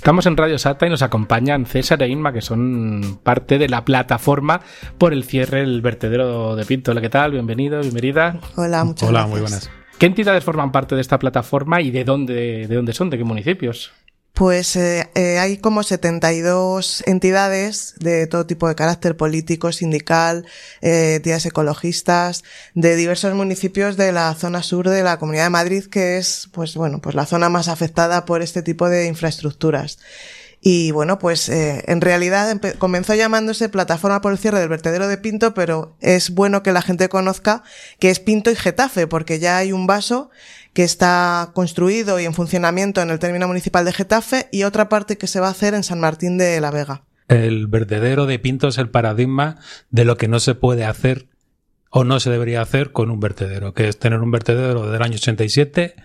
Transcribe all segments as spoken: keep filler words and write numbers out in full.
Estamos en Radio Sata y nos acompañan César e Inma, que son parte de la plataforma por el cierre del vertedero de Pinto. Hola, ¿qué tal? Bienvenidos, bienvenida. Hola, muchas Hola, gracias. Muy buenas. ¿Qué entidades forman parte de esta plataforma y de dónde, de dónde son? ¿De qué municipios? Pues eh, eh, hay como setenta y dos entidades de todo tipo de carácter político, sindical, eh, entidades ecologistas, de diversos municipios de la zona sur de la Comunidad de Madrid, que es, pues bueno, pues la zona más afectada por este tipo de infraestructuras. Y bueno, pues eh, en realidad comenzó llamándose Plataforma por el cierre del vertedero de Pinto, pero es bueno que la gente conozca que es Pinto y Getafe, porque ya hay un vaso que está construido y en funcionamiento en el término municipal de Getafe y otra parte que se va a hacer en San Martín de la Vega. El vertedero de Pinto es el paradigma de lo que no se puede hacer o no se debería hacer con un vertedero, que es tener un vertedero del año ochenta y siete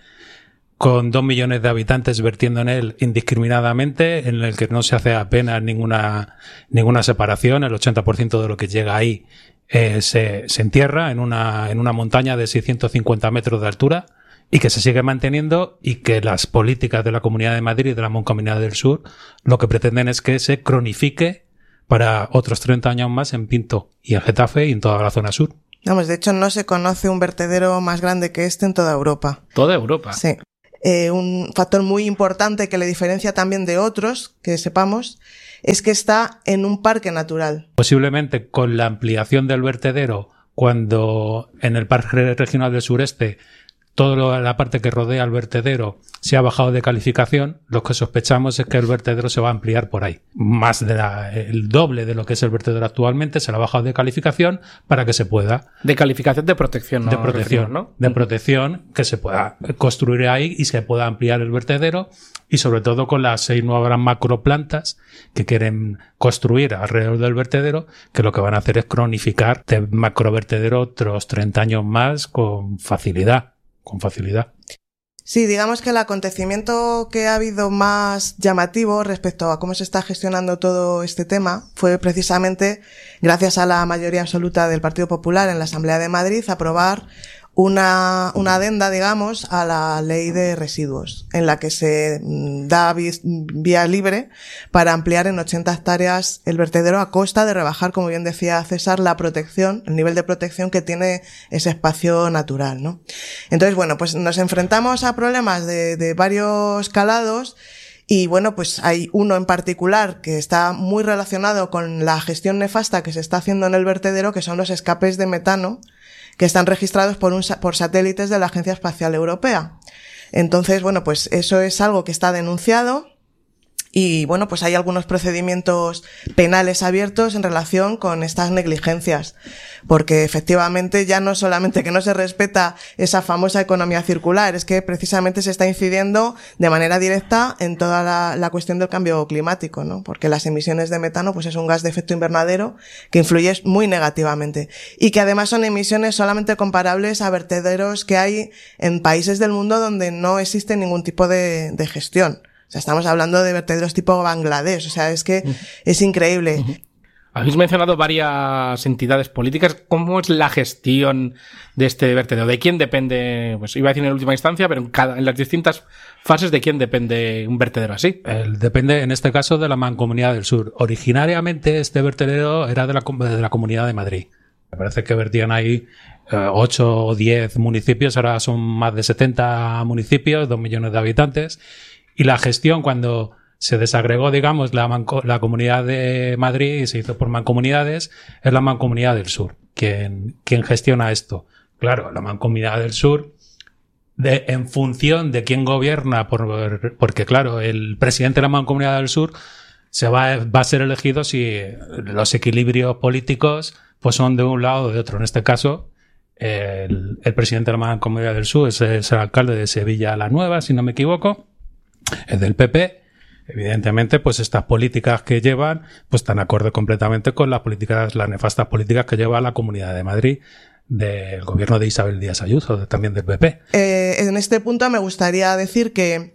con dos millones de habitantes vertiendo en él indiscriminadamente, en el que no se hace apenas ninguna, ninguna separación. El ochenta por ciento de lo que llega ahí eh, se, se entierra en una, en una montaña de seiscientos cincuenta metros de altura, y que se sigue manteniendo, y que las políticas de la Comunidad de Madrid y de la Mancomunidad del Sur lo que pretenden es que se cronifique para otros treinta años más en Pinto y en Getafe y en toda la zona sur. Vamos, de hecho no se conoce un vertedero más grande que este en toda Europa. ¿Toda Europa? Sí. Eh, un factor muy importante que le diferencia también de otros, que sepamos, es que está en un parque natural. Posiblemente con la ampliación del vertedero, cuando en el Parque Regional del Sureste toda la parte que rodea el vertedero se ha bajado de calificación, lo que sospechamos es que el vertedero se va a ampliar por ahí. Más de la, el doble de lo que es el vertedero actualmente se le ha bajado de calificación para que se pueda... De calificación de protección, ¿no? De protección, ¿no? De protección, que se pueda construir ahí y se pueda ampliar el vertedero, y sobre todo con las seis nuevas macroplantas que quieren construir alrededor del vertedero, que lo que van a hacer es cronificar este macrovertedero otros treinta años más con facilidad. con facilidad. Sí, digamos que el acontecimiento que ha habido más llamativo respecto a cómo se está gestionando todo este tema fue precisamente gracias a la mayoría absoluta del Partido Popular en la Asamblea de Madrid aprobar una, una adenda, digamos, a la ley de residuos, en la que se da vía libre para ampliar en ochenta hectáreas el vertedero a costa de rebajar, como bien decía César, la protección, el nivel de protección que tiene ese espacio natural, ¿no? Entonces, bueno, pues nos enfrentamos a problemas de, de varios calados. Y bueno, pues hay uno en particular que está muy relacionado con la gestión nefasta que se está haciendo en el vertedero, que son los escapes de metano que están registrados por, un, por satélites de la Agencia Espacial Europea. Entonces, bueno, pues eso es algo que está denunciado. Y bueno, pues hay algunos procedimientos penales abiertos en relación con estas negligencias, porque efectivamente ya no solamente que no se respeta esa famosa economía circular, es que precisamente se está incidiendo de manera directa en toda la, la cuestión del cambio climático, ¿no? Porque las emisiones de metano pues es un gas de efecto invernadero que influye muy negativamente y que además son emisiones solamente comparables a vertederos que hay en países del mundo donde no existe ningún tipo de, de gestión. O sea, estamos hablando de vertederos tipo Bangladesh. O sea, es que uh-huh. es increíble. Uh-huh. Habéis mencionado varias entidades políticas. ¿Cómo es la gestión de este vertedero? ¿De quién depende? Pues iba a decir en última instancia, pero en, cada, en las distintas fases, ¿de quién depende un vertedero así? El, depende, en este caso, de la Mancomunidad del Sur. Originariamente, este vertedero era de la, de la Comunidad de Madrid. Me parece que vertían ahí eh, ocho o diez municipios. Ahora son más de setenta municipios, dos millones de habitantes. Y la gestión, cuando se desagregó, digamos, la, manco, la Comunidad de Madrid y se hizo por mancomunidades, es la Mancomunidad del Sur quien, quien gestiona esto. Claro, la Mancomunidad del Sur, de, en función de quién gobierna, por, porque claro, el presidente de la Mancomunidad del Sur se va, va a ser elegido si los equilibrios políticos pues son de un lado o de otro. En este caso, el, el presidente de la Mancomunidad del Sur es, es el alcalde de Sevilla la Nueva, si no me equivoco. Es del P P. Evidentemente, pues estas políticas que llevan, pues están acorde completamente con las políticas, las nefastas políticas que lleva la Comunidad de Madrid del gobierno de Isabel Díaz Ayuso, de, también del P P. Eh, en este punto me gustaría decir que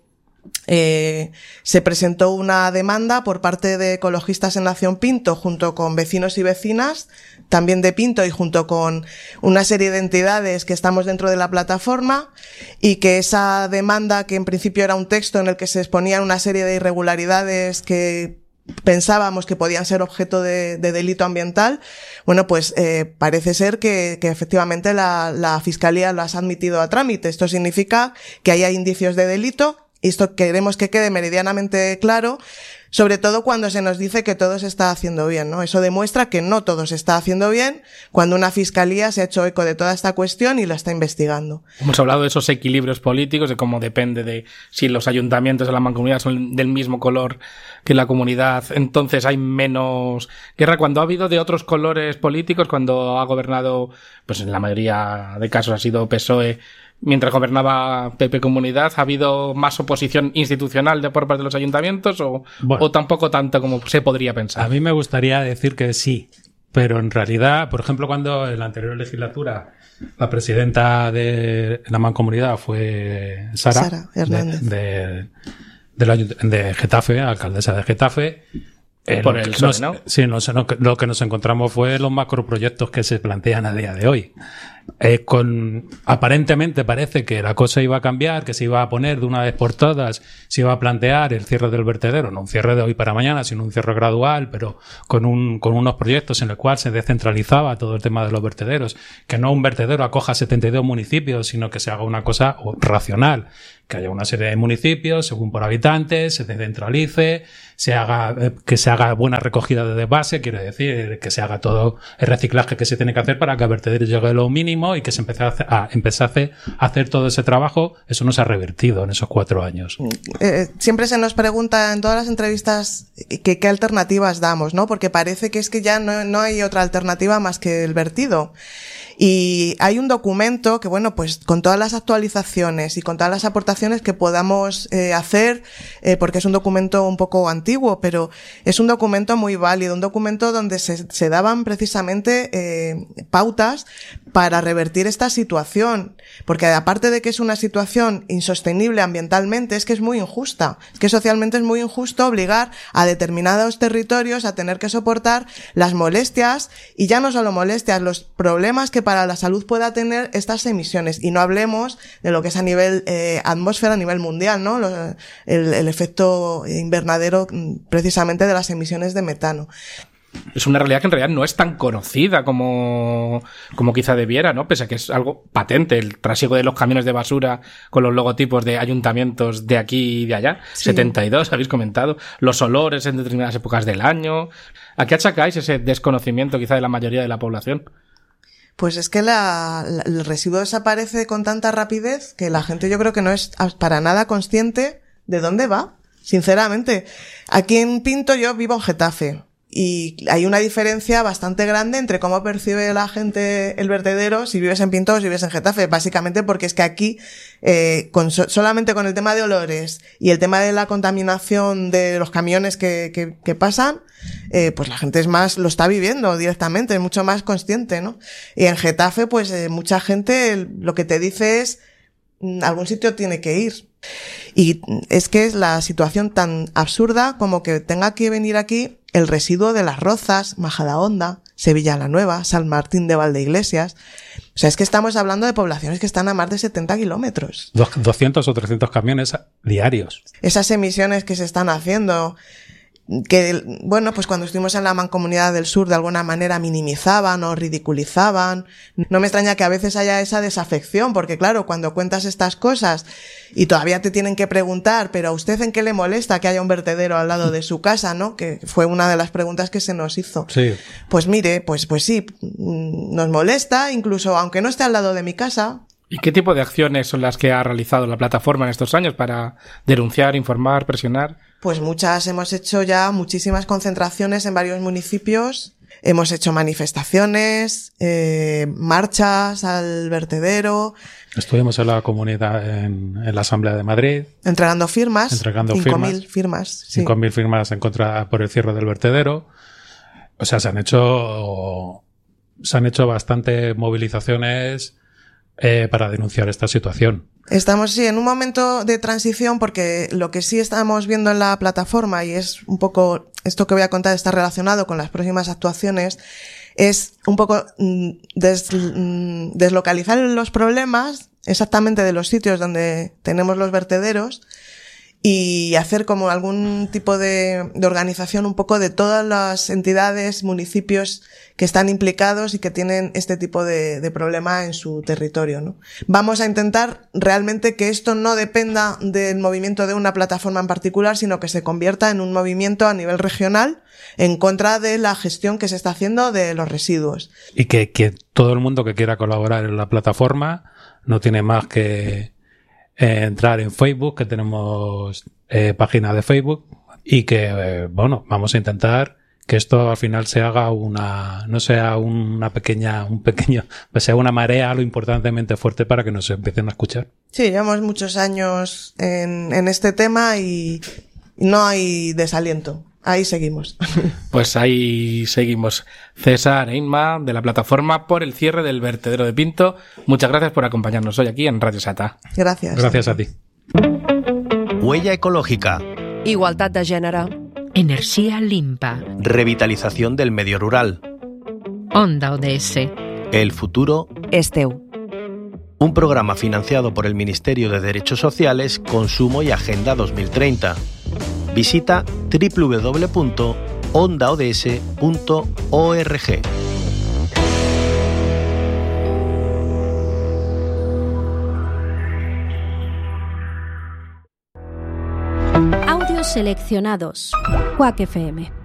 Eh, se presentó una demanda por parte de ecologistas en Nación Pinto junto con vecinos y vecinas, también de Pinto y junto con una serie de entidades que estamos dentro de la plataforma, y que esa demanda, que en principio era un texto en el que se exponían una serie de irregularidades que pensábamos que podían ser objeto de, de delito ambiental, bueno, pues eh, parece ser que, que efectivamente la, la Fiscalía las ha admitido a trámite. Esto significa que hay indicios de delito. Y esto queremos que quede meridianamente claro, sobre todo cuando se nos dice que todo se está haciendo bien, ¿no? Eso demuestra que no todo se está haciendo bien cuando una fiscalía se ha hecho eco de toda esta cuestión y la está investigando. Hemos hablado de esos equilibrios políticos, de cómo depende de si los ayuntamientos de la mancomunidad son del mismo color que la comunidad, entonces hay menos guerra. Cuando ha habido de otros colores políticos, cuando ha gobernado, pues en la mayoría de casos ha sido P S O E, mientras gobernaba P P Comunidad, ¿ha habido más oposición institucional de por parte de los ayuntamientos o, bueno, o tampoco tanto como se podría pensar? A mí me gustaría decir que sí, pero en realidad, por ejemplo, cuando en la anterior legislatura la presidenta de la Mancomunidad fue Sara, Sara Hernández, de, de, de, la, de Getafe, alcaldesa de Getafe. Eh, por lo el que P S O E, nos, ¿no? Sí, no, no, lo que nos encontramos fue los macroproyectos que se plantean a día de hoy. Eh, con aparentemente parece que la cosa iba a cambiar, que se iba a poner de una vez por todas, se iba a plantear el cierre del vertedero, no un cierre de hoy para mañana, sino un cierre gradual, pero con un con unos proyectos en los cuales se descentralizaba todo el tema de los vertederos, que no un vertedero acoja setenta y dos municipios, sino que se haga una cosa racional, que haya una serie de municipios según por habitantes, se descentralice, se haga eh, que se haga buena recogida de base, quiere decir que se haga todo el reciclaje que se tiene que hacer para que el vertedero llegue a lo mínimo y que se empezase a, hacer, a empezase a hacer todo ese trabajo. Eso no se ha revertido en esos cuatro años. Eh, siempre se nos pregunta en todas las entrevistas que qué alternativas damos, ¿no? Porque parece que es que ya no, no hay otra alternativa más que el vertido. Y hay un documento que, bueno, pues con todas las actualizaciones y con todas las aportaciones que podamos eh, hacer, eh, porque es un documento un poco antiguo, pero es un documento muy válido, un documento donde se, se daban precisamente eh, pautas para revertir esta situación, porque aparte de que es una situación insostenible ambientalmente, es que es muy injusta, es que socialmente es muy injusto obligar a determinados territorios a tener que soportar las molestias, y ya no solo molestias, los problemas que para la salud pueda tener estas emisiones, y no hablemos de lo que es a nivel eh, atmósfera, a nivel mundial, ¿no? Lo, el, el efecto invernadero precisamente de las emisiones de metano. Es una realidad que en realidad no es tan conocida como, como quizá debiera, ¿no? Pese a que es algo patente, el trasiego de los camiones de basura con los logotipos de ayuntamientos de aquí y de allá. Sí. setenta y dos, habéis comentado. Los olores en determinadas épocas del año. ¿A qué achacáis ese desconocimiento quizá de la mayoría de la población? Pues es que la, la, el residuo desaparece con tanta rapidez que la gente yo creo que no es para nada consciente de dónde va, sinceramente. Aquí en Pinto yo vivo en Getafe. Y hay una diferencia bastante grande entre cómo percibe la gente el vertedero si vives en Pinto o si vives en Getafe, básicamente porque es que aquí, eh, con so- solamente con el tema de olores y el tema de la contaminación de los camiones que, que, que pasan, eh, pues la gente es más, lo está viviendo directamente, es mucho más consciente, ¿no? Y en Getafe, pues eh, mucha gente lo que te dice es, algún sitio tiene que ir. Y es que es la situación tan absurda como que tenga que venir aquí el residuo de Las Rozas, Majadahonda, Sevilla la Nueva, San Martín de Valdeiglesias. O sea, es que estamos hablando de poblaciones que están a más de setenta kilómetros. doscientos o trescientos camiones diarios. Esas emisiones que se están haciendo, que, bueno, pues cuando estuvimos en la Mancomunidad del Sur de alguna manera minimizaban o ridiculizaban. No me extraña que a veces haya esa desafección, porque claro, cuando cuentas estas cosas y todavía te tienen que preguntar, pero ¿a usted en qué le molesta que haya un vertedero al lado de su casa, no? Que fue una de las preguntas que se nos hizo. Sí. Pues mire, pues, pues sí, nos molesta, incluso aunque no esté al lado de mi casa. ¿Y qué tipo de acciones son las que ha realizado la plataforma en estos años para denunciar, informar, presionar? Pues muchas, hemos hecho ya muchísimas concentraciones en varios municipios, hemos hecho manifestaciones, eh, marchas al vertedero. Estuvimos en la comunidad, en, en la Asamblea de Madrid. Entregando firmas. Entregando cinco mil firmas. Sí. cinco mil firmas en contra por el cierre del vertedero. O sea, se han hecho, se han hecho bastantes movilizaciones eh, para denunciar esta situación. Estamos, sí, en un momento de transición porque lo que sí estamos viendo en la plataforma, y es un poco, esto que voy a contar está relacionado con las próximas actuaciones, es un poco des, deslocalizar los problemas exactamente de los sitios donde tenemos los vertederos y hacer como algún tipo de, de organización un poco de todas las entidades, municipios que están implicados y que tienen este tipo de, de problema en su territorio, ¿no? Vamos a intentar realmente que esto no dependa del movimiento de una plataforma en particular, sino que se convierta en un movimiento a nivel regional en contra de la gestión que se está haciendo de los residuos. Y que, que todo el mundo que quiera colaborar en la plataforma no tiene más que Eh, entrar en Facebook, que tenemos eh, página de Facebook, y que, eh, bueno, vamos a intentar que esto al final se haga una, no sea una pequeña, un pequeño, pues sea una marea lo importantemente fuerte para que nos empiecen a escuchar. Sí, llevamos muchos años en, en este tema y no hay desaliento. Ahí seguimos. Pues ahí seguimos. César e Inma, de la plataforma por el cierre del vertedero de Pinto. Muchas gracias por acompañarnos hoy aquí en Radio Sata. Gracias. Gracias a ti. Huella ecológica. Igualtat de gènere. Energía limpa. Revitalización del medio rural. Onda O D S. El futuro És teu. Un programa financiado por el Ministerio de Derechos Sociales, Consumo y Agenda dos mil treinta. Visita doble u doble u doble u punto onda o d s punto org. Audios seleccionados. Quack F M.